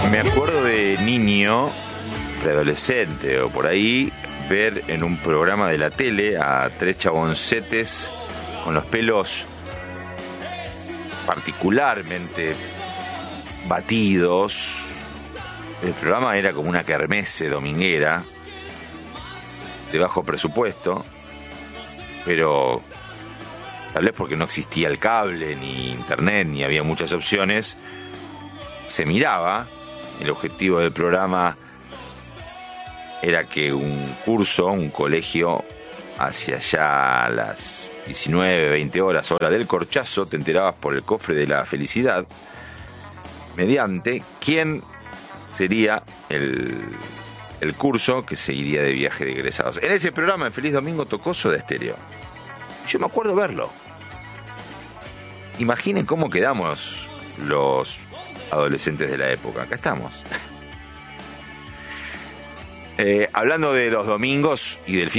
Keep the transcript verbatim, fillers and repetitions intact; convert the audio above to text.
Me acuerdo de niño, preadolescente o por ahí, ver en un programa de la tele a tres chaboncetes con los pelos particularmente batidos. El programa era como una kermesse dominguera de bajo presupuesto, pero tal vez porque no existía el cable ni internet ni había muchas opciones, se miraba. El objetivo del programa era que un curso, un colegio, hacia allá a las diecinueve, veinte horas, hora del corchazo, te enterabas por el cofre de la felicidad, mediante quién sería el, el curso que se iría de viaje de egresados. En ese programa, en Feliz Domingo, tocó Soda Stereo. Yo me acuerdo verlo. Imaginen cómo quedamos los adolescentes de la época. Acá estamos. Eh, hablando de los domingos y del fin